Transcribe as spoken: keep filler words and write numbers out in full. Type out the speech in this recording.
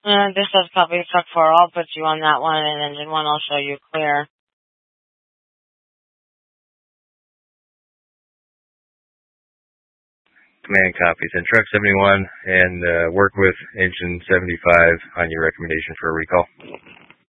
Uh, this says copy truck four. I'll put you on that one, and engine one I'll show you clear. Command copies. And truck seventy-one, and uh, work with engine seventy-five on your recommendation for a recall.